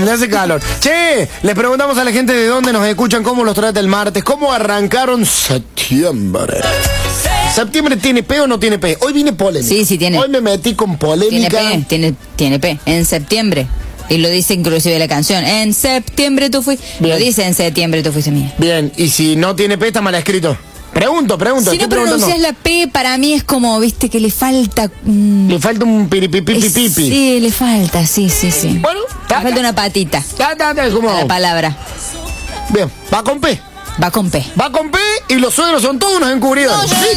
Le hace calor. Che, les preguntamos a la gente de dónde nos escuchan, cómo los trata el martes, cómo arrancaron septiembre. ¿Septiembre tiene P o no tiene P? Hoy vine polémica. Sí, tiene. Hoy me metí con polémica. Tiene P. En septiembre. Y lo dice inclusive la canción. En septiembre tú fuiste. Lo dice en septiembre tú fuiste mía. Bien, y si no tiene P está mal escrito. Pregunto. Si no pronuncias la P, para mí es como, viste, que le falta... Le falta un piripipipipipi. Sí, le falta, sí. Bueno, le falta una patita. ¿Cómo? A la palabra. Bien, va con P. Va con P. Va con P y los suegros son todos unos encubridores. No,